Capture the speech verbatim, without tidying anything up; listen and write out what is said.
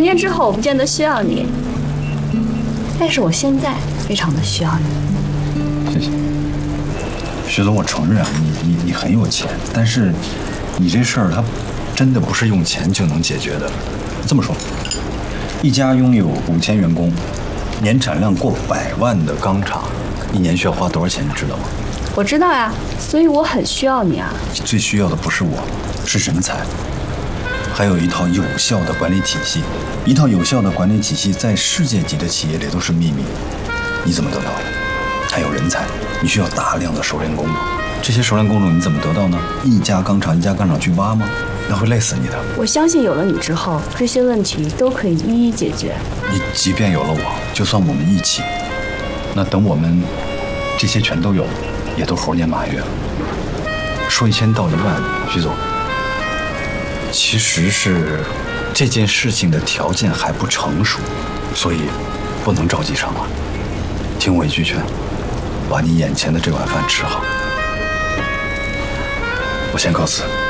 年之后我不见得需要你，但是我现在非常的需要你。 谢谢，徐总，我承认啊，你你你很有钱，但是你这事儿它真的不是用钱就能解决的。这么说，一家拥有五千员工、年产量过百万的钢厂，一年需要花多少钱，你知道吗？ 我知道呀，所以我很需要你啊。 最需要的不是我，是人才，还有一套有效的管理体系。一套有效的管理体系在世界级的企业里都是秘密，你怎么得到的？还有人才，你需要大量的熟练工种。这些熟练工种你怎么得到呢？一家钢厂一家钢厂去挖吗？那会累死你的。 我相信有了你之后，这些问题都可以一一解决。 你即便有了我，就算我们一起，那等我们这些全都有，也都猴年马月了。说一千道一万，徐总，其实是这件事情的条件还不成熟，所以不能着急上马。听我一句劝，把你眼前的这碗饭吃好。我先告辞。